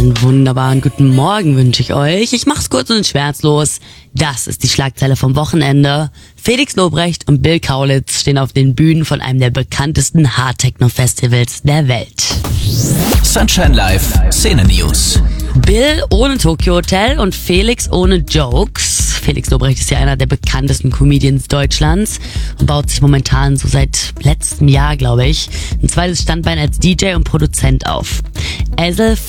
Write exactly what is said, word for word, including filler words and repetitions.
Einen wunderbaren guten Morgen wünsche ich euch. Ich mach's kurz und schmerzlos. Das ist die Schlagzeile vom Wochenende. Felix Lobrecht und Bill Kaulitz stehen auf den Bühnen von einem der bekanntesten Hard-Techno-Festivals der Welt. Sunshine Live, Szene News. Bill ohne Tokyo Hotel und Felix ohne Jokes. Felix Lobrecht ist ja einer der bekanntesten Comedians Deutschlands und baut sich momentan so seit letztem Jahr, glaube ich, ein zweites Standbein als D J und Produzent auf. Ezel